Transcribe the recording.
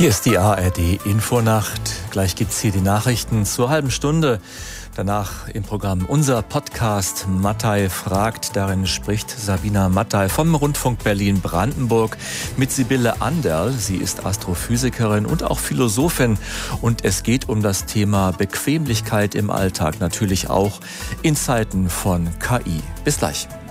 Hier ist die ARD-Infonacht. Gleich gibt's hier die Nachrichten zur halben Stunde. Danach im Programm unser Podcast Mattei fragt. Darin spricht Sabina Mattei vom Rundfunk Berlin-Brandenburg mit Sibylle Anderl. Sie ist Astrophysikerin und auch Philosophin. Und es geht um das Thema Bequemlichkeit im Alltag, natürlich auch in Zeiten von KI. Bis gleich.